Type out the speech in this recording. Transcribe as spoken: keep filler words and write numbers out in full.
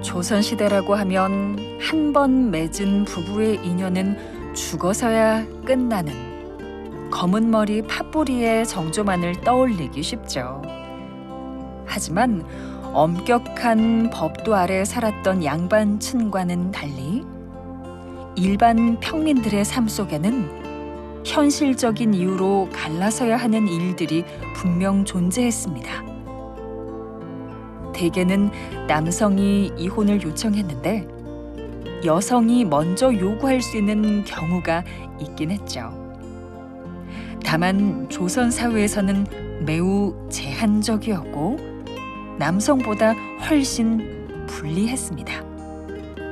조선시대라고 하면 한 번 맺은 부부의 인연은 죽어서야 끝나는 검은 머리 팥뿌리의 정조만을 떠올리기 쉽죠. 하지만 엄격한 법도 아래 살았던 양반층과는 달리 일반 평민들의 삶 속에는 현실적인 이유로 갈라서야 하는 일들이 분명 존재했습니다. 대개는 남성이 이혼을 요청했는데 여성이 먼저 요구할 수 있는 경우가 있긴 했죠. 다만 조선 사회에서는 매우 제한적이었고 남성보다 훨씬 불리했습니다.